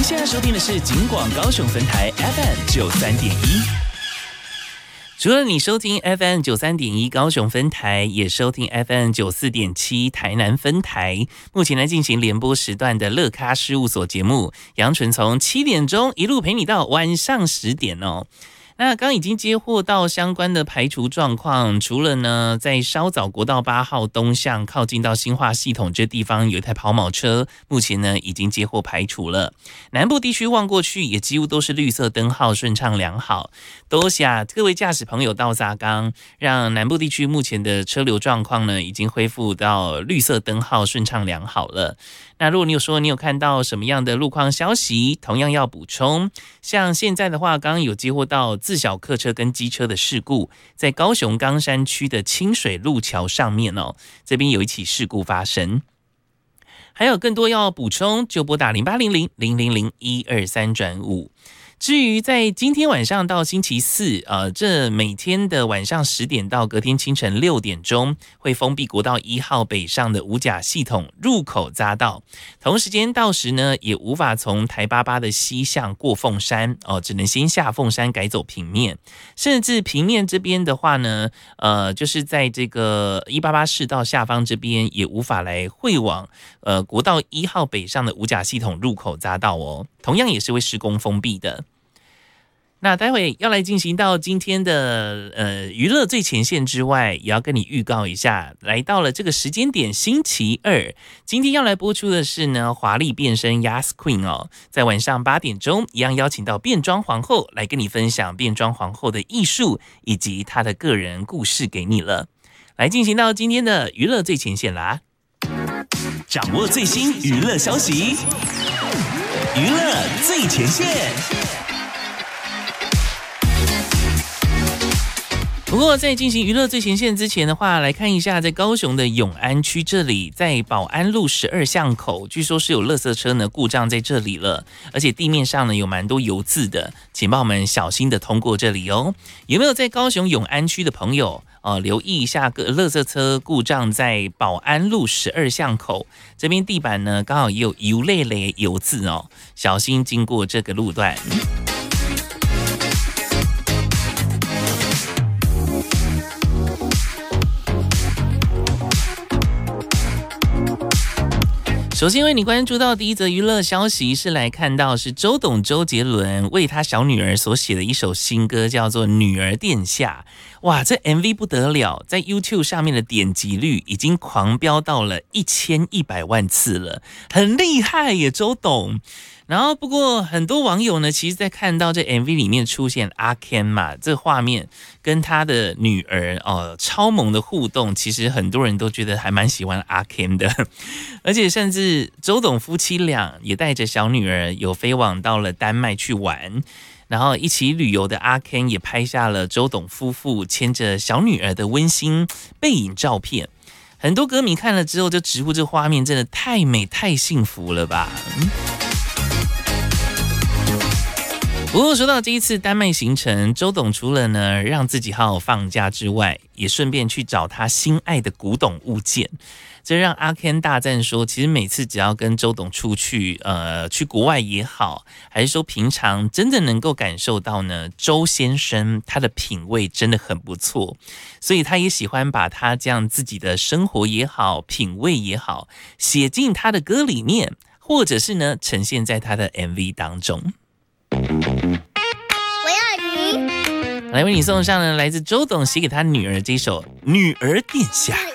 您现在收听的是警广高雄分台 FM93.1。除了你收听 FM93.1 高雄分台，也收听 FM94.7 台南分台。目前来进行联播时段的乐咖事务所节目，杨纯从7点钟一路陪你到晚上10点哦。那刚已经接获到相关的排除状况，除了呢在稍早国道8号东向靠近到新化系统这地方有一台跑马车，目前呢已经接获排除了。南部地区望过去也几乎都是绿色灯号，顺畅良好。多谢各位驾驶朋友到沙冈，让南部地区目前的车流状况呢已经恢复到绿色灯号，顺畅良好了。那如果你有说你有看到什么样的路况消息，同样要补充。像现在的话，刚刚有接获到自小客车跟机车的事故，在高雄冈山区的清水路桥上面哦，这边有一起事故发生。还有更多要补充，就拨打0800-000-123-5。至于在今天晚上到星期四，这每天的晚上10点到隔天清晨6点钟，会封闭国道1号北上的五甲系统入口匝道。同时间到时呢，也无法从台88的西向过凤山只能先下凤山改走平面，甚至平面这边的话呢，就是在这个188市道下方这边也无法来汇往国道1号北上的五甲系统入口匝道哦，同样也是会施工封闭的。那待会要来进行到今天的娱乐最前线之外，也要跟你预告一下，来到了这个时间点，星期二，今天要来播出的是呢华丽变身 Yas Queen 哦，在晚上8点钟一样邀请到变装皇后来跟你分享变装皇后的艺术以及她的个人故事给你了，来进行到今天的娱乐最前线啦，掌握最新娱乐消息，娱乐最前线。不过在进行娱乐最前线之前的话，来看一下在高雄的永安区这里，在保安路12巷口，据说是有垃圾车呢故障在这里了，而且地面上呢有蛮多油渍的，请帮我们小心的通过这里哦。有没有在高雄永安区的朋友留意一下垃圾车故障在保安路12巷口这边，地板呢刚好也有油类的油渍哦，小心经过这个路段。首先为你关注到第一则娱乐消息，是来看到是周董周杰伦为他小女儿所写的一首新歌，叫做《女儿殿下》。哇，这 MV 不得了，在 YouTube 上面的点击率已经狂飙到了1100万次了，很厉害耶，周董。然后不过很多网友呢，其实在看到这 MV 里面出现阿 Ken 嘛，这画面跟他的女儿超萌的互动，其实很多人都觉得还蛮喜欢阿 Ken 的，而且甚至周董夫妻俩也带着小女儿有飞往到了丹麦去玩，然后一起旅游的阿 Ken 也拍下了周董夫妇牵着小女儿的温馨背影照片，很多歌迷看了之后就直呼这画面真的太美太幸福了吧。不过说到这一次丹麦行程，周董除了呢让自己好好放假之外，也顺便去找他心爱的古董物件，这让阿 Ken 大赞说，其实每次只要跟周董出去去国外也好，还是说平常真的能够感受到呢，周先生他的品味真的很不错，所以他也喜欢把他这样自己的生活也好，品味也好，写进他的歌里面，或者是呢呈现在他的 MV 当中。我要你来为你送上呢来自周董写给他女儿这首《女儿殿下》。